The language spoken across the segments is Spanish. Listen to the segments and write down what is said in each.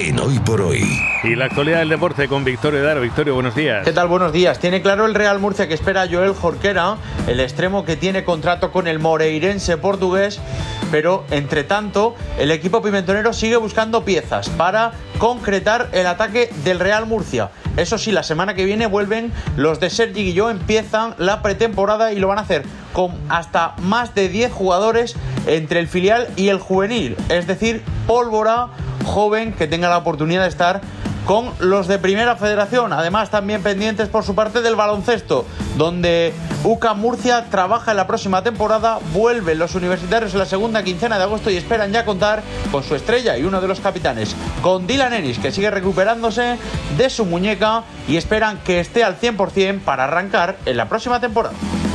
en Hoy por Hoy. Y la actualidad del deporte con Victorio Daro. Victorio, buenos días. ¿Qué tal? Buenos días. Tiene claro el Real Murcia que espera a Joel Jorquera, el extremo que tiene contrato con el moreirense portugués, pero entre tanto el equipo pimentonero sigue buscando piezas para concretar el ataque del Real Murcia. Eso sí, la semana que viene vuelven los de Sergi Guilló, empiezan la pretemporada y lo van a hacer con hasta más de 10 jugadores entre el filial y el juvenil, es decir, pólvora joven que tenga la oportunidad de estar con los de Primera Federación. Además, también pendientes por su parte del baloncesto, donde UCAM Murcia trabaja en la próxima temporada. Vuelven los universitarios en la segunda quincena de agosto y esperan ya contar con su estrella y uno de los capitanes, con Dylan Ennis, que sigue recuperándose de su muñeca, y esperan que esté al 100% para arrancar en la próxima temporada.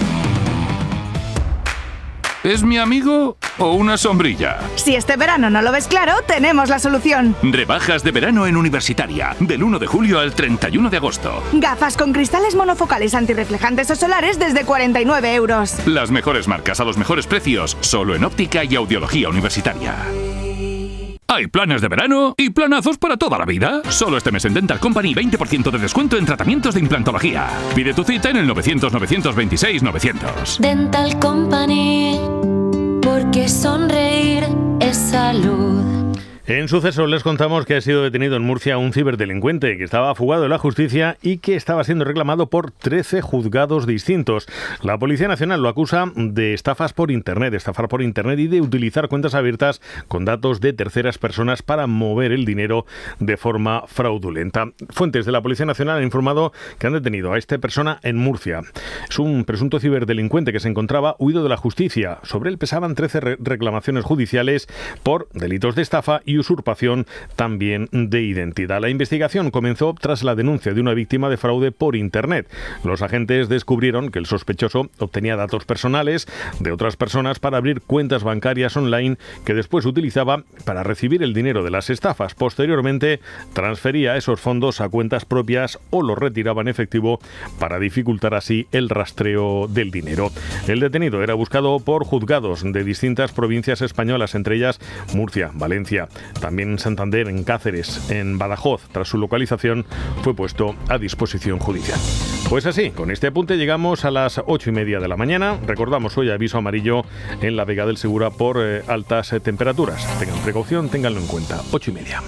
¿Es mi amigo o una sombrilla? Si este verano no lo ves claro, tenemos la solución. Rebajas de verano en Universitaria, del 1 de julio al 31 de agosto. Gafas con cristales monofocales antirreflejantes o solares desde 49 euros. Las mejores marcas a los mejores precios, solo en óptica y audiología universitaria. Hay planes de verano y planazos para toda la vida. Solo este mes en Dental Company 20% de descuento en tratamientos de implantología. Pide tu cita en el 900-926-900. Dental Company, porque sonreír es salud. En Sucesos les contamos que ha sido detenido en Murcia un ciberdelincuente que estaba fugado de la justicia y que estaba siendo reclamado por 13 juzgados distintos. La Policía Nacional lo acusa de estafar por Internet y de utilizar cuentas abiertas con datos de terceras personas para mover el dinero de forma fraudulenta. Fuentes de la Policía Nacional han informado que han detenido a esta persona en Murcia. Es un presunto ciberdelincuente que se encontraba huido de la justicia. Sobre él pesaban 13 reclamaciones judiciales por delitos de estafa y usurpación también de identidad. La investigación comenzó tras la denuncia de una víctima de fraude por Internet. Los agentes descubrieron que el sospechoso obtenía datos personales de otras personas para abrir cuentas bancarias online que después utilizaba para recibir el dinero de las estafas. Posteriormente transfería esos fondos a cuentas propias o los retiraba en efectivo para dificultar así el rastreo del dinero. El detenido era buscado por juzgados de distintas provincias españolas, entre ellas Murcia, Valencia, también en Santander, en Cáceres, en Badajoz. Tras su localización fue puesto a disposición judicial. Pues así, con este apunte llegamos a las 8:30 de la mañana. Recordamos hoy aviso amarillo en la Vega del Segura por altas temperaturas. Tengan precaución, ténganlo en cuenta. 8:30.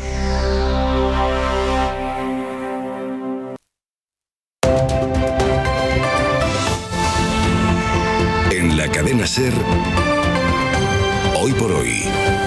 En la cadena SER, Hoy por Hoy,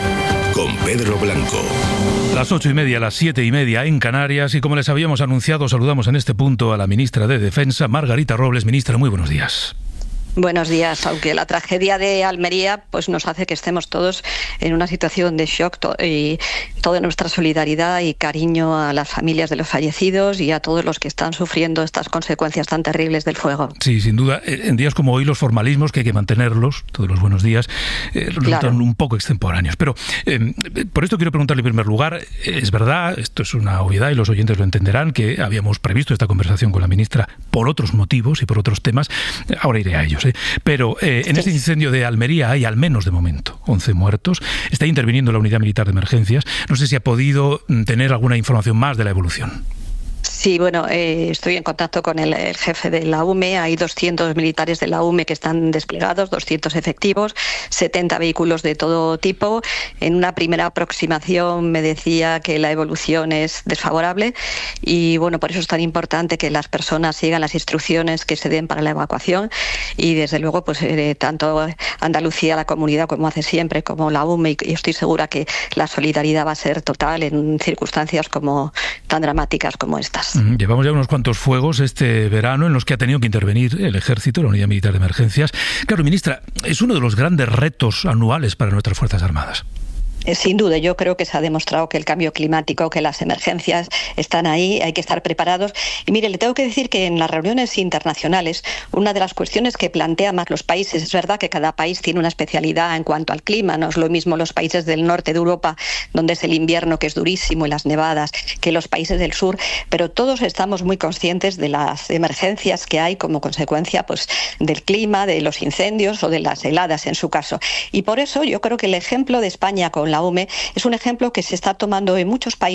con Pedro Blanco. Las 8:30, las 7:30 en Canarias, y como les habíamos anunciado, saludamos en este punto a la ministra de Defensa, Margarita Robles. Ministra, muy buenos días. Buenos días. Aunque la tragedia de Almería pues nos hace que estemos todos en una situación de shock y toda nuestra solidaridad y cariño a las familias de los fallecidos y a todos los que están sufriendo estas consecuencias tan terribles del fuego. Sí, sin duda. En días como hoy los formalismos, que hay que mantenerlos, todos los buenos días, resultan un poco extemporáneos. Pero por esto quiero preguntarle en primer lugar, es verdad, esto es una obviedad y los oyentes lo entenderán, que habíamos previsto esta conversación con la ministra por otros motivos y por otros temas. Ahora iré a ellos. Pero en este incendio de Almería hay al menos de momento 11 muertos. Está interviniendo la Unidad Militar de Emergencias. No sé si ha podido tener alguna información más de la evolución. Sí, bueno, estoy en contacto con el jefe de la UME. Hay 200 militares de la UME que están desplegados, 200 efectivos, 70 vehículos de todo tipo. En una primera aproximación me decía que la evolución es desfavorable y, bueno, por eso es tan importante que las personas sigan las instrucciones que se den para la evacuación y, desde luego, pues tanto Andalucía, la comunidad, como hace siempre, como la UME, y estoy segura que la solidaridad va a ser total en circunstancias como tan dramáticas como esta. Llevamos ya unos cuantos fuegos este verano en los que ha tenido que intervenir el Ejército, la Unidad Militar de Emergencias. Claro, ministra, es uno de los grandes retos anuales para nuestras Fuerzas Armadas. Sin duda, yo creo que se ha demostrado que el cambio climático, que las emergencias están ahí, hay que estar preparados. Y mire, le tengo que decir que en las reuniones internacionales, una de las cuestiones que plantean más los países, es verdad que cada país tiene una especialidad en cuanto al clima, no es lo mismo los países del norte de Europa, donde es el invierno que es durísimo y las nevadas, que los países del sur, pero todos estamos muy conscientes de las emergencias que hay como consecuencia pues del clima, de los incendios o de las heladas en su caso. Y por eso yo creo que el ejemplo de España con la UME es un ejemplo que se está tomando en muchos países